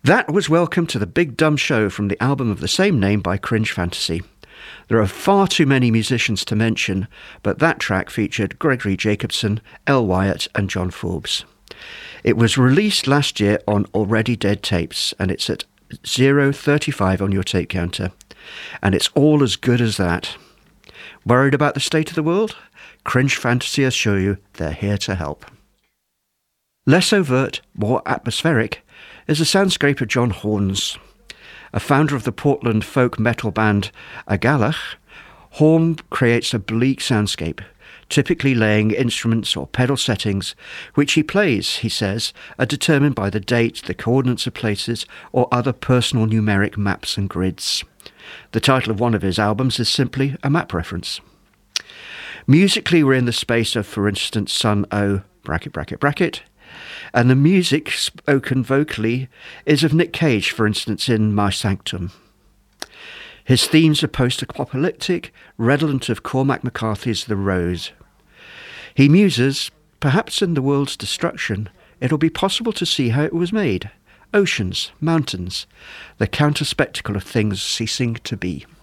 That was Welcome to the Big Dumb Show from the album of the same name by Cringe Fantasy. There are far too many musicians to mention, but that track featured Gregory Jacobson, El Wyatt and John Forbes. It was released last year on Already Dead Tapes, and it's at 0:35 on your tape counter. And it's all as good as that. Worried about the state of the world? Cringe Fantasy assure you they're here to help. Less overt, more atmospheric, is the soundscaper John Horns. A founder of the Portland folk metal band Agalach, Horn creates a bleak soundscape, typically laying instruments or pedal settings, which he plays, he says, are determined by the date, the coordinates of places, or other personal numeric maps and grids. The title of one of his albums is simply a map reference. Musically, we're in the space of, for instance, Sun O... and the music spoken vocally is of Nick Cage, for instance, in My Sanctum. His themes are post-apocalyptic, redolent of Cormac McCarthy's The Rose. He muses, perhaps in the world's destruction, it'll be possible to see how it was made. Oceans, mountains, the counter-spectacle of things ceasing to be.